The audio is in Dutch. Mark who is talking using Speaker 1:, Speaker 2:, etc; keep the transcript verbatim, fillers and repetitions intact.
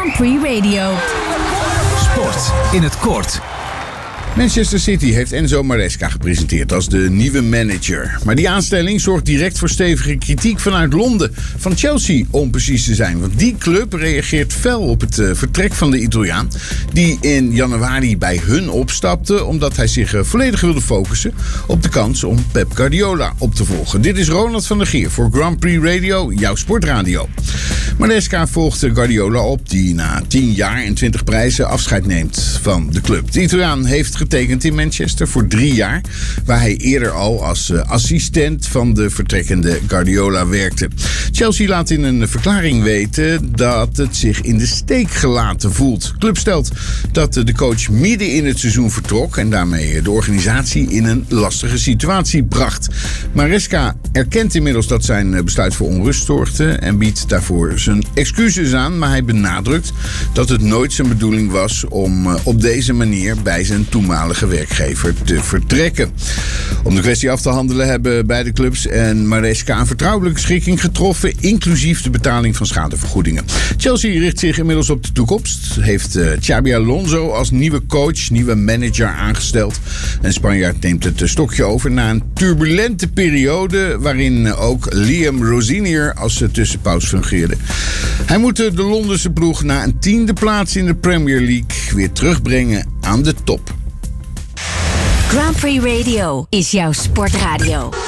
Speaker 1: Grand Prix Radio.
Speaker 2: Sport in het kort.
Speaker 3: Manchester City heeft Enzo Maresca gepresenteerd als de nieuwe manager. Maar die aanstelling zorgt direct voor stevige kritiek vanuit Londen. Van Chelsea, om precies te zijn. Want die club reageert fel op het uh, vertrek van de Italiaan. Die in januari bij hun opstapte. Omdat hij zich uh, volledig wilde focussen op de kans om Pep Guardiola op te volgen. Dit is Ronald van der Geer voor Grand Prix Radio, jouw sportradio. Maresca volgt Guardiola op, die na tien jaar en twintig prijzen afscheid neemt van de club. De Italiaan heeft getekend in Manchester voor drie jaar, waar hij eerder al als uh, assistent van de vertrekkende Guardiola werkte. Chelsea laat in een verklaring weten dat het zich in de steek gelaten voelt. De club stelt dat de coach midden in het seizoen vertrok en daarmee de organisatie in een lastige situatie bracht. Maresca erkent inmiddels dat zijn besluit voor onrust zorgde en biedt daarvoor zijn excuses aan, maar hij benadrukt dat het nooit zijn bedoeling was om op deze manier bij zijn toenmalige werkgever te vertrekken. Om de kwestie af te handelen hebben beide clubs en Maresca een vertrouwelijke schikking getroffen, inclusief de betaling van schadevergoedingen. Chelsea richt zich inmiddels op de toekomst, heeft uh, Xabi Alonso als nieuwe coach, nieuwe manager aangesteld. En Spanjaard neemt het stokje over na een turbulente periode waarin ook Liam Rosenior als tussenpaus fungeerde. Hij moet de Londense ploeg na een tiende plaats in de Premier League weer terugbrengen aan de top.
Speaker 1: Grand Prix Radio is jouw sportradio.